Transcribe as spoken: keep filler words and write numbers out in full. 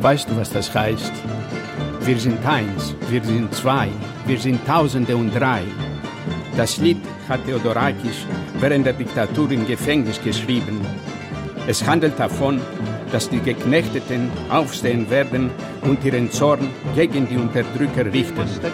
Weißt du, was das heißt? Wir sind eins, wir sind zwei, wir sind Tausende und drei. Das Lied hat Theodorakis während der Diktatur im Gefängnis geschrieben. Es handelt davon, dass die Geknechteten aufstehen werden und ihren Zorn gegen die Unterdrücker richten.